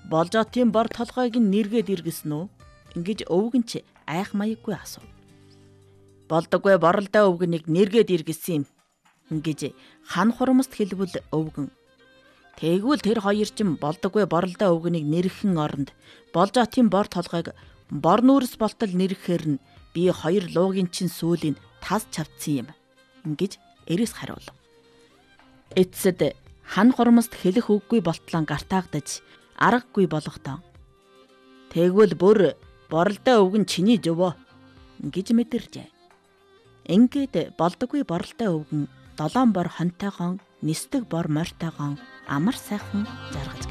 Болж отын бор толгойг нь нэргээд иргэсэн үү? Ингэж өвөг нь ч айх маяггүй асуув. Болдоггүй боролдоо өвгөнийг нэргээд иргэсэн юм. Ингэж хан хурамст хэлбэл өвгөн. Тэгвэл тэр хоёр ч болдоггүй боролдоо өвгөнийг нэрхэн оронд болж отын бор толгойг бор нүүрс болтол нэрхээр нь би хоёр луугийн чин сүүлийг тас чавцсан юм. Ингэж эрээс хариулв. Эцэд хан хурамст хэлэх үггүй болтлон гартаагдаж аргагүй болгохдоо. Тэгвэл бүр боролдоо өвгөн чиний зөвөө гэж мэдэржээ. Ингээд болдоггүй боролдоо өвгөн 7 бор хонтойгоо нисдэг бор морьтойгоо амар сайхан жаргаж